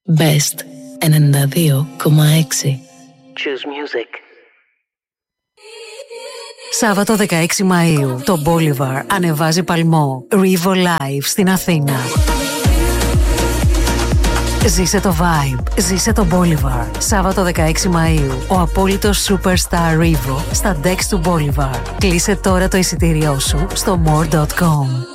Best 92,6. Choose music. Σάββατο 16 Μαΐου, το Bolivar ανεβάζει παλμό. Rivo Live στην Αθήνα. Ζήσε το vibe, ζήσε το Bolivar. Σάββατο 16 Μαΐου, ο απόλυτος superstar Rivo στα decks του Bolivar. Κλείσε τώρα το εισιτήριό σου στο more.com.